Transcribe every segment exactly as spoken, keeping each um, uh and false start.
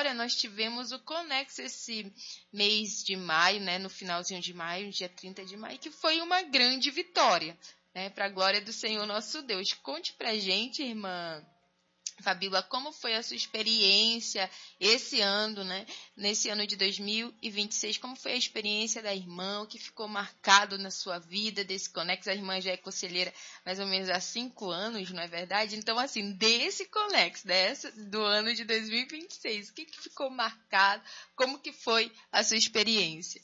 Glória, nós tivemos o Conex esse mês de maio, né, no finalzinho de maio, dia trinta de maio, que foi uma grande vitória, né, para a glória do Senhor nosso Deus. Conte pra gente, irmã Fabíola, como foi a sua experiência esse ano, né? Nesse ano de dois mil e vinte e seis, como foi a experiência da irmã, o que ficou marcado na sua vida desse Conex? A irmã já é conselheira mais ou menos há cinco anos, não é verdade? Então, assim, desse Conex, dessa, do ano de dois mil e vinte e seis, o que, que ficou marcado? Como que foi a sua experiência?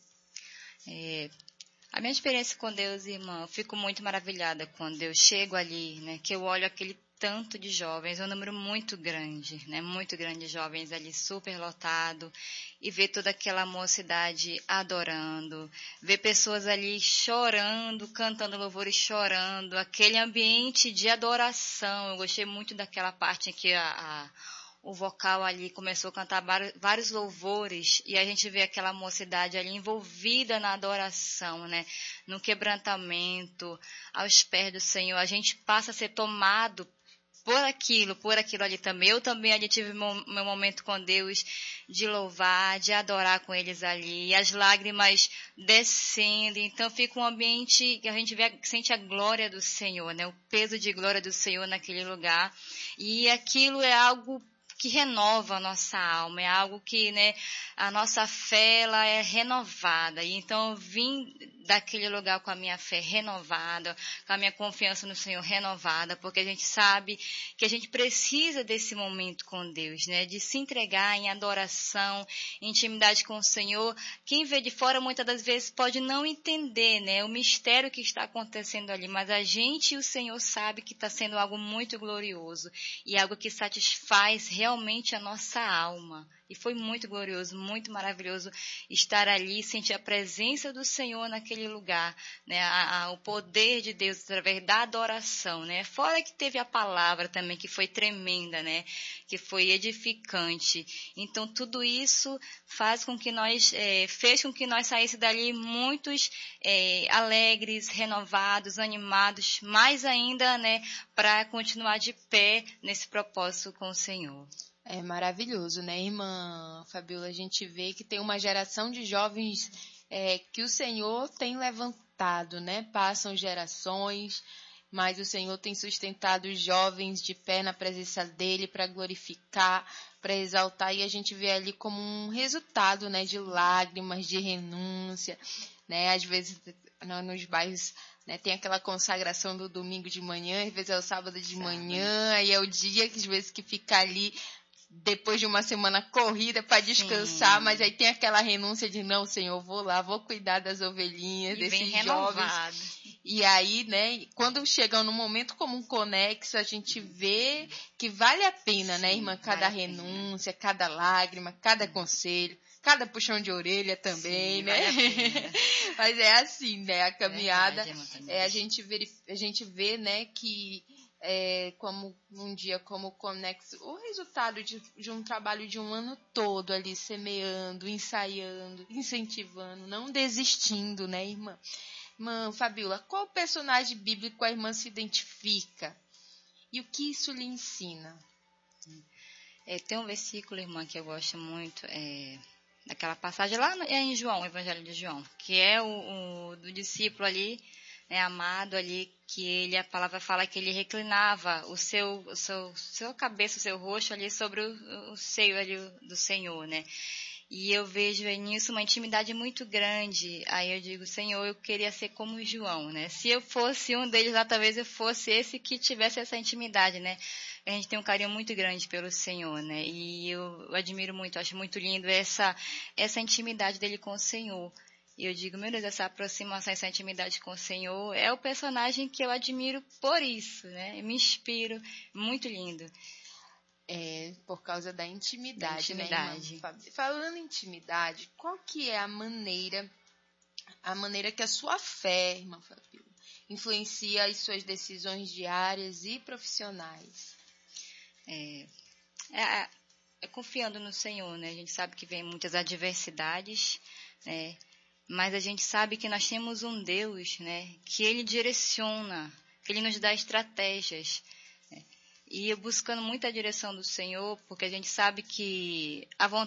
É, a minha experiência com Deus, irmã, eu fico muito maravilhada quando eu chego ali, né? Que eu olho aquele tanto de jovens, um número muito grande, né? Muito grande de jovens ali, super lotado, e ver toda aquela mocidade adorando, ver pessoas ali chorando, cantando louvores, chorando, aquele ambiente de adoração. Eu gostei muito daquela parte em que a, a o vocal ali começou a cantar vários louvores, e a gente vê aquela mocidade ali envolvida na adoração, né? No quebrantamento, aos pés do Senhor. A gente passa a ser tomado por aquilo, por aquilo ali também. Eu também ali tive meu, meu momento com Deus de louvar, de adorar com eles ali, e as lágrimas descendo. Então fica um ambiente que a gente vê, sente a glória do Senhor, né? O peso de glória do Senhor naquele lugar. E aquilo é algo que renova a nossa alma, é algo que, né, a nossa fé, ela é renovada. E então eu vim daquele lugar com a minha fé renovada, com a minha confiança no Senhor renovada, porque a gente sabe que a gente precisa desse momento com Deus, né, de se entregar em adoração, em intimidade com o Senhor. Quem vê de fora muitas das vezes pode não entender, né, o mistério que está acontecendo ali, mas a gente e o Senhor sabe que está sendo algo muito glorioso e algo que satisfaz realmente realmente a nossa alma. E foi muito glorioso, muito maravilhoso estar ali, sentir a presença do Senhor naquele lugar, né? A, a, o poder de Deus através da adoração, né? Fora que teve a palavra também, que foi tremenda, né? Que foi edificante. Então, tudo isso faz com que nós, é, fez com que nós saíssemos dali muitos é, alegres, renovados, animados, mais ainda, né? Para continuar de pé nesse propósito com o Senhor. É maravilhoso, né, irmã Fabíola? A gente vê que tem uma geração de jovens é, que o Senhor tem levantado, né? Passam gerações, mas o Senhor tem sustentado os jovens de pé na presença dEle para glorificar, para exaltar. E a gente vê ali como um resultado, né, de lágrimas, de renúncia, né? Às vezes, nos bairros, né, tem aquela consagração do domingo de manhã, às vezes é o sábado de manhã, aí é o dia que às vezes que fica ali depois de uma semana corrida para descansar, Sim. mas aí tem aquela renúncia de não, Senhor, vou lá, vou cuidar das ovelhinhas, e desses jovens. E aí, né, quando chegam num momento como um Conexo, a gente vê que vale a pena, Sim, né, irmã, cada vale renúncia, cada lágrima, cada conselho, cada puxão de orelha também, Sim, né? Vale mas é assim, né, a caminhada, Verdade, é, a gente vê, a gente vê, né, que É, como um dia como o Conexo, o resultado de, de um trabalho de um ano todo ali, semeando, ensaiando, incentivando, não desistindo, né, irmã? Irmã Fabíola, qual personagem bíblico a irmã se identifica? E o que isso lhe ensina? É, tem um versículo, irmã, que eu gosto muito, é, daquela passagem lá em João, o Evangelho de João, que é o, o do discípulo ali, né, amado ali, que ele, a palavra fala que ele reclinava o seu, o seu, seu cabeça, o seu rosto ali sobre o, o seio ali do Senhor, né? E eu vejo nisso uma intimidade muito grande. Aí eu digo, Senhor, eu queria ser como João, né? Se eu fosse um deles lá, talvez eu fosse esse que tivesse essa intimidade, né? A gente tem um carinho muito grande pelo Senhor, né? E eu admiro muito, acho muito lindo essa, essa intimidade dele com o Senhor. E eu digo, meu Deus, essa aproximação, essa intimidade com o Senhor é o personagem que eu admiro por isso, né? Eu me inspiro, muito lindo. É, por causa da intimidade, da intimidade. né, irmã? Falando em intimidade, qual que é a maneira, a maneira que a sua fé, irmã Fabíola, influencia as suas decisões diárias e profissionais? É, é, é confiando no Senhor, né? A gente sabe que vem muitas adversidades, né? Mas a gente sabe que nós temos um Deus, né, que Ele direciona, que Ele nos dá estratégias. Né? E eu buscando muito a direção do Senhor, porque a gente sabe que a vontade